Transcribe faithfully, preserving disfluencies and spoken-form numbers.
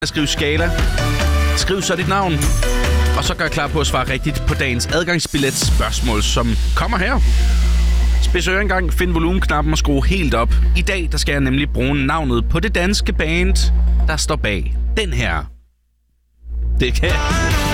Skriv skala. Skriv så dit navn. Og så gør klar på at svare rigtigt på dagens adgangsbillet spørgsmål, som kommer her. Spids ører engang, find volumenknappen og skru helt op. I dag der skal jeg nemlig bruge navnet på det danske band, der står bag den her. Det kan